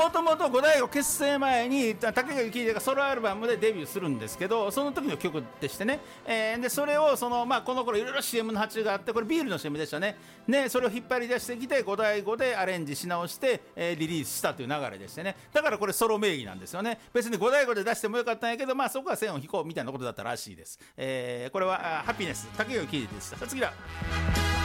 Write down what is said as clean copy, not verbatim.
もともとゴダイゴ結成前に竹垣希秀がソロアルバムでデビューするんですけど、その時の曲でしてね、でそれをこの頃いろいろ CM の発注があって、これビールの CM でしたね。それを引っ張り出してきてゴダイゴでアレンジし直して、リリースしたという流れでしてね。だからこれソロ名義なんですよね。別にゴダイゴで出してもよかったんやけど、そこは線を引こうみたいなことだったらしいです。これはハピネス竹垣希秀でした。次だ。